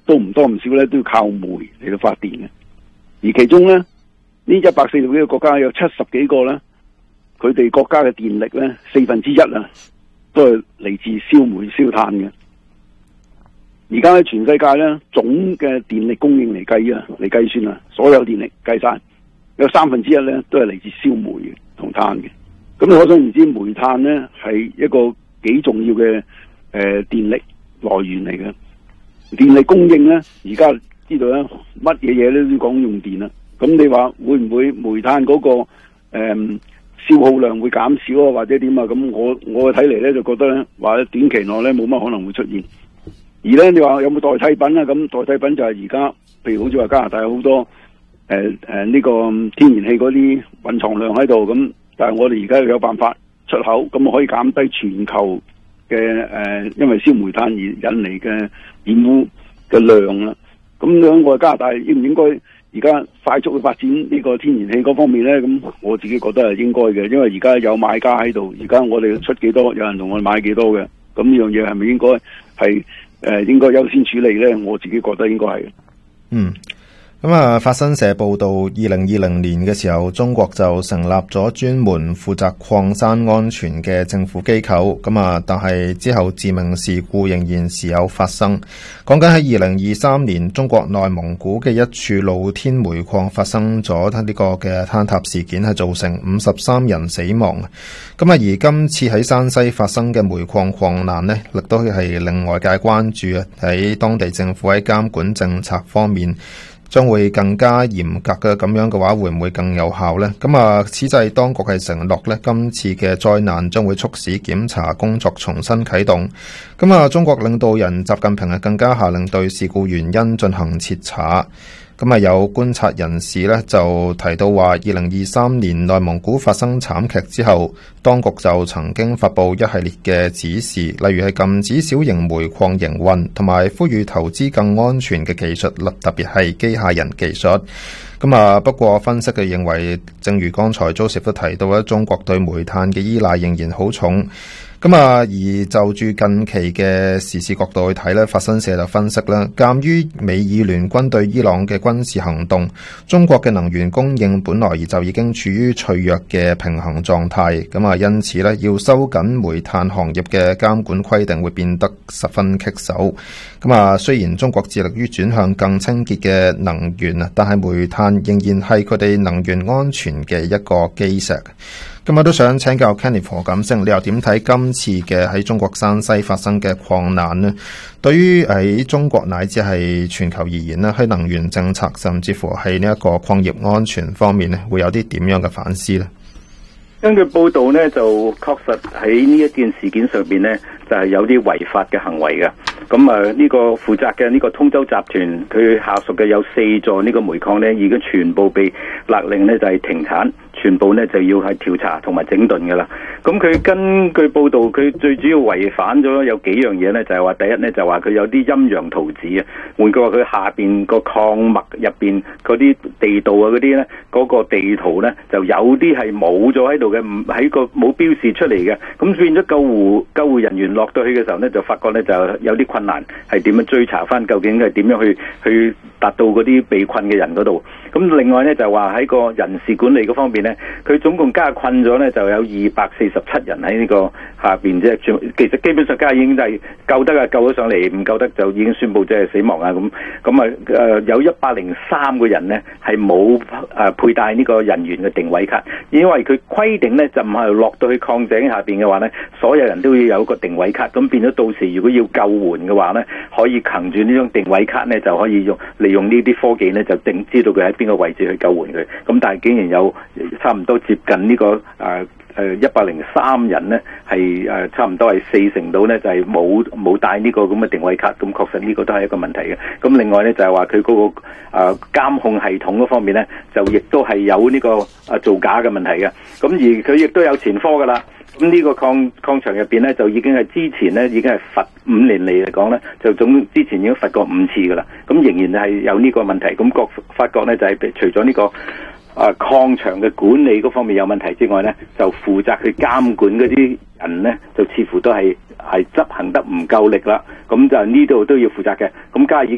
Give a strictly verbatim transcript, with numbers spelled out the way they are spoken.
都唔多唔少咧，都要靠煤嚟到發電嘅。而其中咧，呢一百四十幾個國家有七十幾個咧，佢哋國家嘅電力咧，四分之一啊，都係嚟自燒煤燒炭嘅。而家喺全世界咧，總嘅電力供應嚟計啊，嚟計算啊，所有電力計晒，有三分之一咧都係嚟自燒煤嘅同炭嘅。咁可想而知，煤炭咧係一個幾重要嘅誒、呃、電力來源嚟嘅。電力供應咧，而家知道咧，乜嘢嘢咧都講用電啦。咁你話會唔會煤炭嗰、那個誒、呃、消耗量會減少啊，或者點啊？咁我我睇嚟咧就覺得咧，話短期內咧冇乜可能會出現。而咧，你話有冇代替品啊？咁代替品就係而家，譬如好似話加拿大有好多誒誒呢個天然氣嗰啲蘊藏量喺度，咁但係我哋而家有辦法出口，咁可以減低全球嘅誒、呃，因為燒煤炭而引嚟嘅染污嘅量啦。咁樣我哋加拿大應唔應該而家快速去發展呢個天然氣嗰方面咧？咁我自己覺得係應該嘅，因為而家有買家喺度，而家我哋出幾多，有人同我哋買幾多嘅，咁呢樣嘢係咪應該係？誒、呃，應該優先處理咧，我自己覺得應該係。 嗯，咁啊，法新社報道，二零二零年嘅時候，中國就成立咗專門負責礦山安全嘅政府機構。咁啊，但係之後致命事故仍然時有發生。講緊喺二零二三年，中國內蒙古嘅一處露天煤礦發生咗呢個嘅坍塌事件，係造成五十三人死亡。咁啊，而今次喺山西發生嘅煤礦礦難呢，亦都係令外界關注啊。喺當地政府喺監管政策方面，將會更加嚴格嘅，咁樣嘅話會唔會更有效呢？咁啊，此際當局係承諾呢，今次嘅災難將會促使檢查工作重新啟動。咁啊，中國領導人習近平係更加下令對事故原因進行徹查。咁啊，有觀察人士咧就提到話，二零二三年內蒙古發生慘劇之後，當局就曾經發布一系列嘅指示，例如係禁止小型煤礦營運，同埋呼籲投資更安全嘅技術，特別係機械人技術。咁啊，不過分析嘅認為，正如剛才 Joseph 都提到咧，中國對煤炭嘅依賴仍然好重。咁啊，而就住近期嘅時事角度去睇咧，法新社就分析啦，鑑於美以聯軍對伊朗嘅軍事行動，中國嘅能源供應本來就已經處於脆弱嘅平衡狀態，咁啊，因此咧要收緊煤炭行業嘅監管規定會變得十分棘手。咁啊，雖然中國致力於轉向更清潔嘅能源啊，但係煤炭仍然係佢哋能源安全嘅一個基石。咁我都想請教 Kenneth 何錦星，你又點睇今次嘅喺中國山西發生嘅礦難呢？對於喺中國乃至係全球而言呢，喺能源政策甚至乎係呢一個礦業安全方面呢，會有啲點樣嘅反思呢？ 根據報道呢，就確實喺呢一件事件上邊呢，就係有啲違法嘅行為嘅。咁啊，呢個負責嘅呢個通州集團，佢下屬嘅有四座呢個煤礦呢，已經全部被勒令呢就係停產，全部呢就要係調查同埋整頓嘅啦。咁佢根據報道，佢最主要違反咗有幾樣嘢呢，就係話第一呢，就話佢有啲陰陽圖紙啊，換句話佢下邊個礦脈入邊嗰啲地道啊嗰啲呢，嗰個地圖呢，就有啲係冇咗喺度嘅，唔喺個冇標示出嚟嘅。咁變咗救護救護人員落到去嘅時候呢，就發覺呢就有啲困難，係點樣追查翻究竟係點樣去去達到嗰啲被困嘅人嗰度。咁另外呢，就話喺個人事管理嗰方面呢，佢總共加困咗呢就有二百四十七人喺呢個下邊，即係其實基本上家已經係救得啊，救咗上嚟，唔救得就已經宣布即係死亡啊。咁咁啊誒有一百零三個人呢係冇誒佩戴呢個人員嘅定位卡，因為佢規定呢就唔係落到去礦井下邊嘅話呢，所有人都要有一個定位卡，咁變咗到時如果要救援嘅話呢，可以憑住呢張定位卡呢就可以用利用呢啲科技呢就定知道佢喺邊個位置去救援佢。咁但係竟然有差唔多接近呢、這個誒誒一百零三人呢係誒、呃、差唔多係四成度呢就係冇冇帶呢個咁嘅定位卡，咁確實呢個都係一個問題嘅。咁另外呢，就係話佢嗰個誒、呃、監控系統嗰方面呢，就亦都係有呢、這個誒、呃、造假嘅問題嘅。咁而佢亦都有前科噶啦。咁呢個礦礦場入邊咧，就已經係之前咧，已經係罰五年嚟嚟講咧，就總之前已經罰過五次噶啦。咁仍然係有呢個問題。咁覺發覺咧，就係、是、除咗呢、這個啊礦場嘅管理嗰方面有問題之外咧，就負責去監管嗰啲人咧，就似乎都係係執行得唔夠力啦。咁就呢度都要負責嘅。咁加以